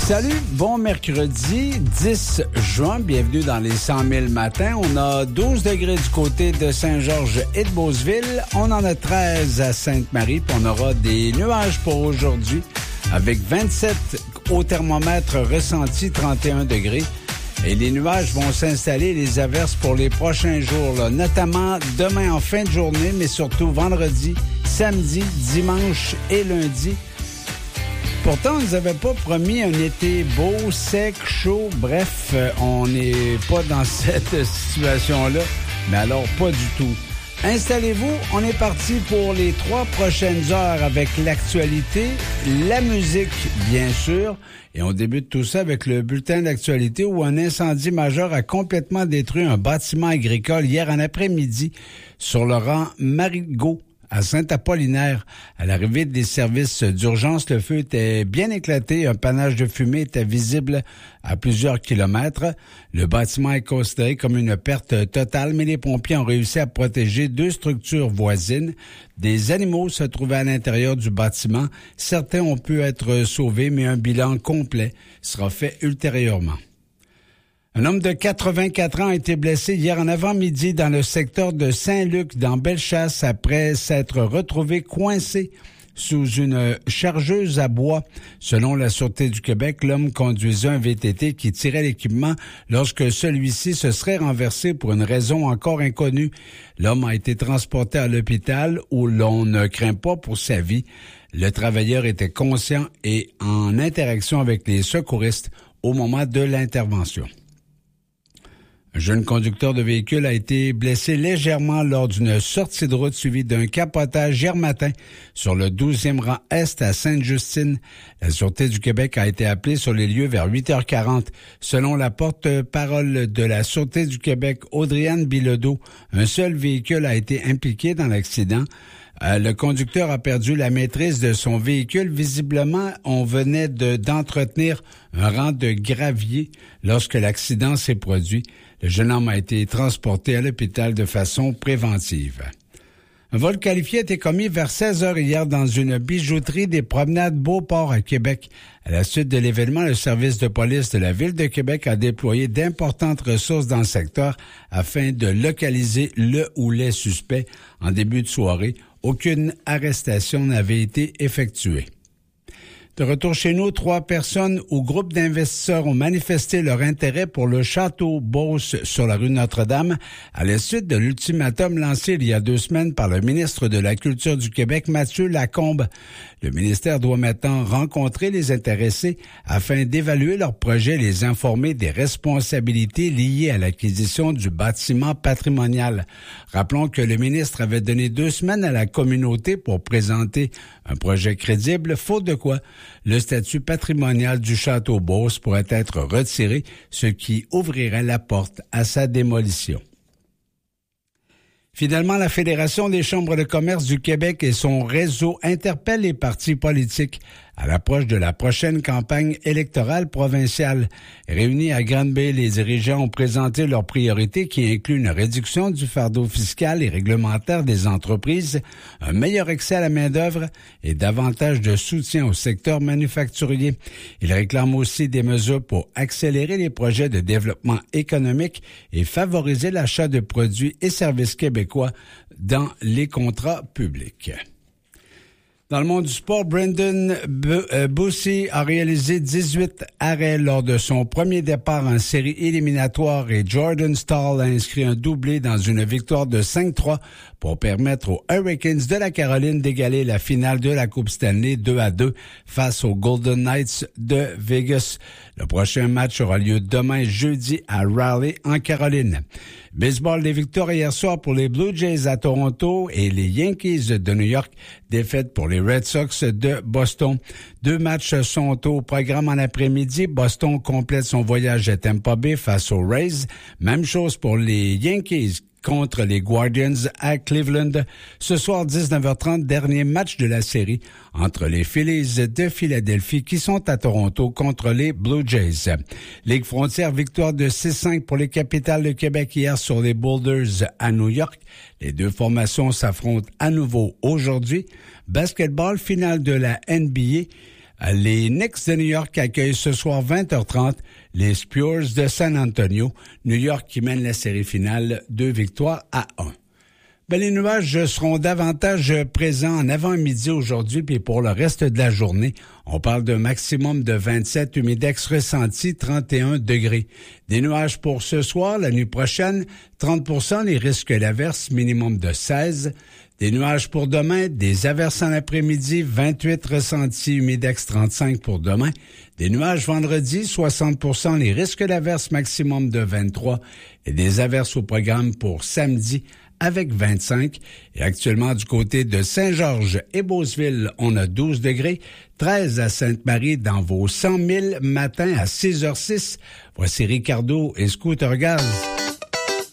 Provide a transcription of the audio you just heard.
Salut, bon mercredi 10 juin, bienvenue dans les 100 000 matins. On a 12 degrés du côté de Saint-Georges et de Beauceville. On en a 13 à Sainte-Marie, puis on aura des nuages pour aujourd'hui avec 27 au thermomètre ressenti, 31 degrés. Et les nuages vont s'installer, les averses pour les prochains jours, là, notamment demain en fin de journée, mais surtout vendredi, samedi, dimanche et lundi. Pourtant, on ne nous avait pas promis un été beau, sec, chaud. Bref, on n'est pas dans cette situation-là, mais alors pas du tout. Installez-vous, on est parti pour les 3 prochaines heures avec l'actualité, la musique, bien sûr. Et on débute tout ça avec le bulletin d'actualité où un incendie majeur a complètement détruit un bâtiment agricole hier en après-midi sur le rang Marigot à Saint-Apollinaire. À l'arrivée des services d'urgence, le feu était bien éclaté. Un panache de fumée était visible à plusieurs kilomètres. Le bâtiment est considéré comme une perte totale, mais les pompiers ont réussi à protéger 2 structures voisines. Des animaux se trouvaient à l'intérieur du bâtiment. Certains ont pu être sauvés, mais un bilan complet sera fait ultérieurement. Un homme de 84 ans a été blessé hier en avant-midi dans le secteur de Saint-Luc, dans Bellechasse, après s'être retrouvé coincé sous une chargeuse à bois. Selon la Sûreté du Québec, l'homme conduisait un VTT qui tirait l'équipement lorsque celui-ci se serait renversé pour une raison encore inconnue. L'homme a été transporté à l'hôpital où l'on ne craint pas pour sa vie. Le travailleur était conscient et en interaction avec les secouristes au moment de l'intervention. Un jeune conducteur de véhicule a été blessé légèrement lors d'une sortie de route suivie d'un capotage hier matin sur le 12e rang Est à Sainte-Justine. La Sûreté du Québec a été appelée sur les lieux vers 8h40. Selon la porte-parole de la Sûreté du Québec, Audrey-Anne Bilodeau, un seul véhicule a été impliqué dans l'accident. Le conducteur a perdu la maîtrise de son véhicule. Visiblement, on venait d'entretenir un rang de gravier lorsque l'accident s'est produit. Le jeune homme a été transporté à l'hôpital de façon préventive. Un vol qualifié a été commis vers 16h hier dans une bijouterie des Promenades Beauport à Québec. À la suite de l'événement, le service de police de la Ville de Québec a déployé d'importantes ressources dans le secteur afin de localiser le ou les suspects. En début de soirée, aucune arrestation n'avait été effectuée. De retour chez nous, 3 personnes ou groupes d'investisseurs ont manifesté leur intérêt pour le château Beauce sur la rue Notre-Dame à la suite de l'ultimatum lancé il y a 2 semaines par le ministre de la Culture du Québec, Mathieu Lacombe. Le ministère doit maintenant rencontrer les intéressés afin d'évaluer leur projet et les informer des responsabilités liées à l'acquisition du bâtiment patrimonial. Rappelons que le ministre avait donné 2 semaines à la communauté pour présenter un projet crédible, faute de quoi le statut patrimonial du château Beauce pourrait être retiré, ce qui ouvrirait la porte à sa démolition. Finalement, la Fédération des chambres de commerce du Québec et son réseau interpellent les partis politiques à l'approche de la prochaine campagne électorale provinciale. Réunis à Granby, les dirigeants ont présenté leurs priorités qui incluent une réduction du fardeau fiscal et réglementaire des entreprises, un meilleur accès à la main-d'œuvre et davantage de soutien au secteur manufacturier. Ils réclament aussi des mesures pour accélérer les projets de développement économique et favoriser l'achat de produits et services québécois dans les contrats publics. Dans le monde du sport, Brendan Bussey a réalisé 18 arrêts lors de son premier départ en série éliminatoire et Jordan Staal a inscrit un doublé dans une victoire de 5-3 pour permettre aux Hurricanes de la Caroline d'égaler la finale de la Coupe Stanley 2-2 face aux Golden Knights de Vegas. Le prochain match aura lieu demain jeudi à Raleigh en Caroline. Baseball, des victoires hier soir pour les Blue Jays à Toronto et les Yankees de New York, défaite pour les Red Sox de Boston. 2 matchs sont au programme en après-midi. Boston complète son voyage à Tampa Bay face aux Rays. Même chose pour les Yankees contre les Guardians à Cleveland. Ce soir, 19h30, dernier match de la série entre les Phillies de Philadelphie qui sont à Toronto contre les Blue Jays. Ligue frontière, victoire de 6-5 pour les Capitals de Québec hier sur les Boulders à New York. Les 2 formations s'affrontent à nouveau aujourd'hui. Basketball, finale de la NBA. Les Knicks de New York accueillent ce soir 20h30 les Spurs de San Antonio. New York qui mène la série finale 2-1. Les nuages seront davantage présents en avant-midi aujourd'hui, puis pour le reste de la journée, on parle d'un maximum de 27, humidex ressenti 31 degrés. Des nuages pour ce soir, la nuit prochaine, 30%, les risques d'averses, minimum de 16. Des nuages pour demain, des averses en après-midi, 28 ressenti, humidex 35 pour demain. Des nuages vendredi, 60%, les risques d'averses, maximum de 23. Et des averses au programme pour samedi, avec 25. Et actuellement, du côté de Saint-Georges et Beauceville, on a 12 degrés. 13 à Sainte-Marie dans vos 100 000 matins à 6h06. Voici Ricardo et Scooter Gaz.